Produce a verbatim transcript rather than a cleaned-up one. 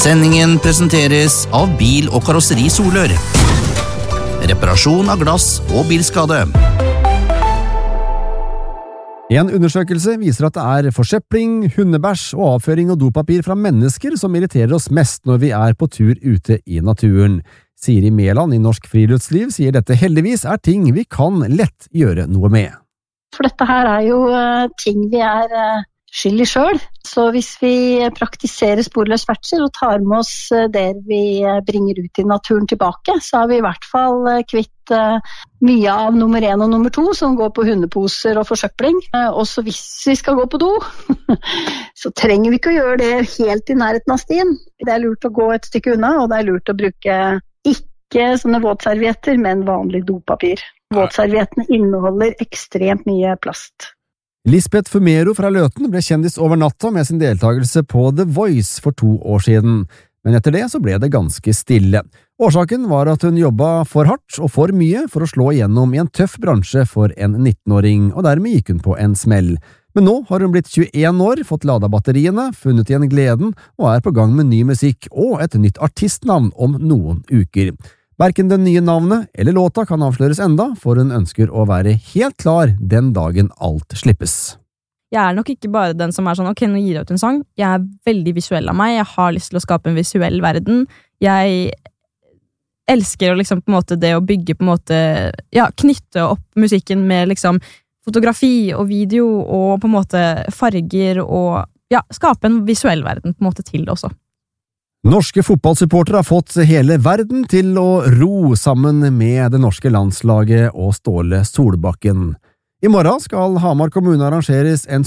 Sendingen presenteres av Bil- og Karosseri Solør. Reparasjon av glass og bilskade. En undersøkelse viser at det er forsøpling, hundebæsj og avføring og dopapir fra mennesker som irriterer oss mest når vi er på tur ute i naturen. Siri Mæland i Norsk Friluftsliv sier dette heldigvis er ting vi kan lett gjøre noe med. For dette her er jo uh, ting vi er uh, skyld i selv. Så hvis vi praktiserer sporløs ferdsel og tar med oss uh, det vi uh, bringer ut i naturen tilbake, så har vi i hvert fall uh, kvitt uh, mye av nummer én og nummer to som går på hundeposer og forsøpling. Uh, også hvis vi skal gå på do, så trenger vi ikke å gjøre det helt i nærheten av stien. Det er lurt å gå et stykke unna, og det er lurt å bruke ikke sånne våtservietter, men vanlig dopapir. Våtserviettene inneholder ekstremt mye plast. Lisbeth Fumero fra Løten ble kjendis over natta med sin deltakelse på The Voice for to år siden, men etter det så ble det ganske stille. Årsaken var at hun jobbet for hardt og for mye for å slå igjennom i en tøff bransje for en nittenåring, og dermed gikk hun på en smell. Men nå har hun blitt tjueen år, fått ladet batteriene, funnet igjen gleden og er på gang med ny musikk og et nytt artistnavn om noen uker. Hverken det nye navnet eller låta kan avsløres enda, for hun ønsker å være helt klar den dagen alt slippes. Jeg er nok ikke bare den som er sånn, ok, nå gir jeg ut en sang. Jeg er veldig visuell av meg, jeg har lyst til å skape en visuell verden. Jeg elsker å liksom på en måte det å bygge på en måte, ja, knytte opp musikken med liksom fotografi og video og på en måte farger og ja, skape en visuell verden på en måte til det også. Norske fotballsupportere har fått hele verden til å ro sammen med det norske landslaget og Ståle Solbakken. I morgen skal Hamar kommune arrangeres en